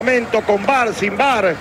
Con VAR, sin VAR,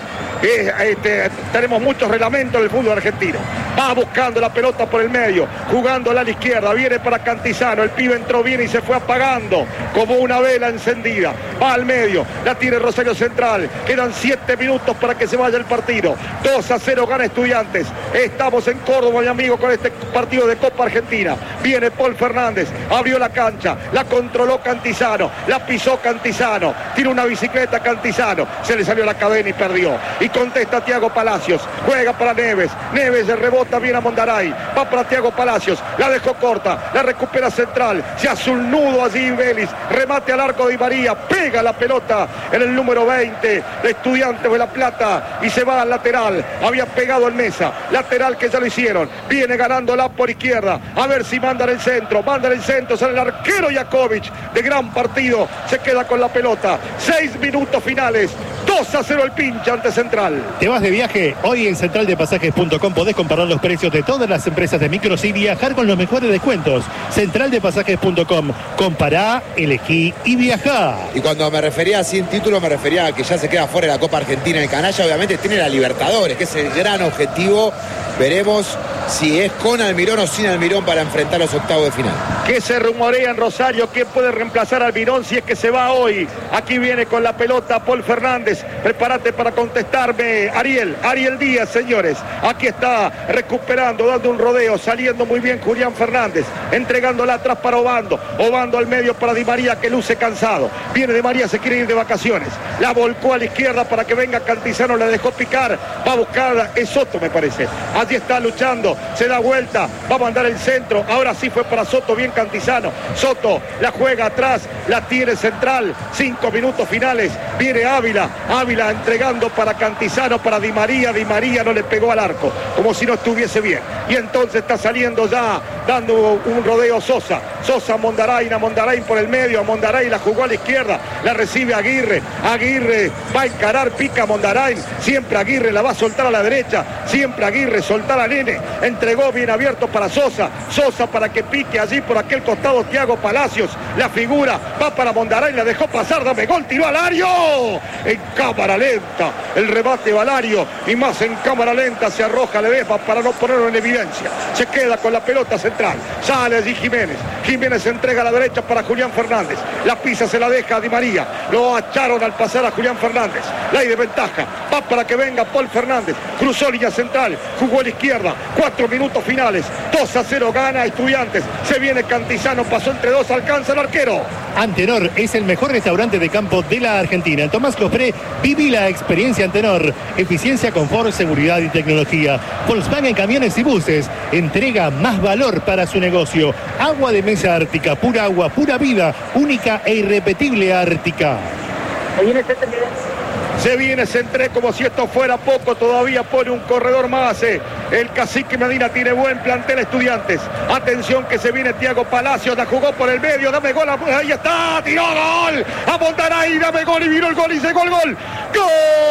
tenemos muchos reglamentos en el fútbol argentino. Va buscando la pelota por el medio, jugándola a la izquierda, viene para Cantizano, el pibe entró bien y se fue apagando como una vela encendida. Va al medio, la tiene Rosario Central, quedan 7 minutos para que se vaya el partido. 2-0 gana Estudiantes. Estamos en Córdoba, mi amigo, con este partido de Copa Argentina. Viene Paul Fernández, abrió la cancha, la controló Cantizano, la pisó Cantizano, tiene una bicicleta Cantizano, se le salió la cadena y perdió. Y contesta Thiago Palacios, juega para Neves, Neves se rebota bien a Mondaray, va para Thiago Palacios, la dejó corta, la recupera Central, se hace un nudo allí Vélez, remate al arco de Di María, pega la pelota en el número 20 de Estudiantes de La Plata y se va al lateral. Había pegado en Mesa, lateral que ya lo hicieron, viene ganándola por izquierda, a ver si mandan el centro, sale el arquero Jakovic, de gran partido, se queda con la pelota. 6 minutos finales, 2-0 el pincha ante Central. ¿Te vas de viaje? Hoy en centraldepasajes.com podés comparar los precios de todas las empresas de micros y viajar con los mejores descuentos. Centraldepasajes.com. Compará, elegí y viajá. Y cuando me refería a sin título, me refería a que ya se queda fuera de la Copa Argentina. El canalla obviamente tiene la Libertadores, que es el gran objetivo. Veremos si es con Almirón o sin Almirón para enfrentar los octavos de final. ¿Qué se rumorea en Rosario? ¿Quién puede reemplazar a Almirón si es que se va hoy? Aquí viene con la pelota Paul Fernández. Prepárate para contestarme, Ariel Díaz, señores. Aquí está recuperando, dando un rodeo, saliendo muy bien Julián Fernández, entregándola atrás para Obando al medio para Di María, que luce cansado. Viene Di María, se quiere ir de vacaciones, la volcó a la izquierda para que venga Cantizano, la dejó picar, va a buscar, es Soto me parece, allí está luchando, se da vuelta, va a mandar el centro, ahora sí fue para Soto, bien Cantizano, Soto la juega atrás, la tiene Central, 5 minutos finales, viene Ávila entregando para Cantizano, para Di María no le pegó al arco, como si no estuviese bien, y entonces está saliendo ya, dando un rodeo Sosa Mondarain por el medio, Mondarain la jugó a la izquierda, la recibe Aguirre va a encarar, pica Mondarain, siempre Aguirre la va a soltar a la derecha, siempre Aguirre, soltar a Nene, entregó bien abierto para Sosa para que pique allí por aquel costado Thiago Palacios, la figura, va para Mondarain, la dejó pasar, dame gol, tiró a Lario, en cámara lenta, el remate Valario, y más en cámara lenta se arroja Ledesma para no ponerlo en evidencia, se queda con la pelota Central, sale allí Jiménez entrega a la derecha para Julián Fernández, la pisa se la deja a Di María, lo acharon al pasar a Julián Fernández, la hay de ventaja, va para que venga Paul Fernández, cruzó línea central, jugó a la izquierda, 4 minutos finales, 2-0 gana Estudiantes, se viene Cantizano, pasó entre dos, alcanza el arquero. Antenor es el mejor restaurante de campo de la Argentina. En Tomás Cospré, viví la experiencia Antenor. Eficiencia, confort, seguridad y tecnología. Volkswagen Camiones y Buses. Entrega más valor para su negocio. Agua de mesa Ártica, pura agua, pura vida. Única e irrepetible Ártica. Se viene Centré como si esto fuera poco, todavía pone un corredor más. El cacique Medina tiene buen plantel Estudiantes. Atención que se viene Thiago Palacios, la jugó por el medio, dame gol, ahí está, tiró gol. A Montaray, dame gol y vino el gol y llegó el gol. ¡Gol!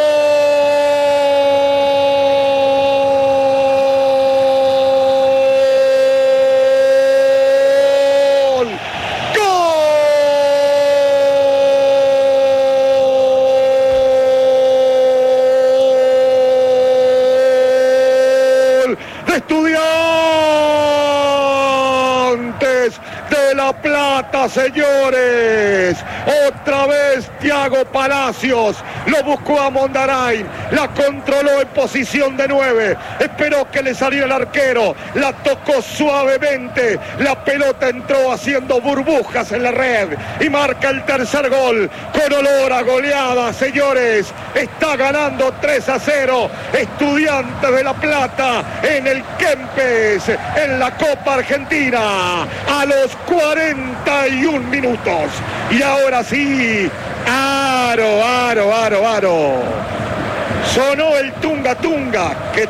Estudiantes de La Plata, señores. Otra vez Thiago Palacios lo buscó a Mondarain, la controló en posición de 9, esperó que le saliera el arquero, la tocó suavemente, la pelota entró haciendo burbujas en la red y marca el tercer gol con olor a goleada, señores. Está ganando 3-0 Estudiantes de La Plata en el Kempes, en la Copa Argentina, a los 41 minutos. Y ahora sí, aro. Sonó el tunga. Qué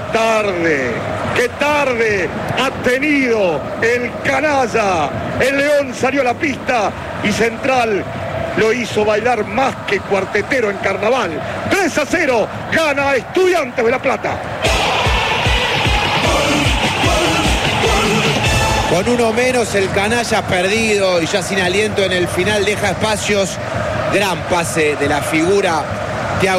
tarde ha tenido el canalla. El León salió a la pista y Central lo hizo bailar más que cuartetero en carnaval. 3-0 gana Estudiantes de La Plata. Con uno menos el canalla perdido y ya sin aliento en el final deja espacios. Gran pase de la figura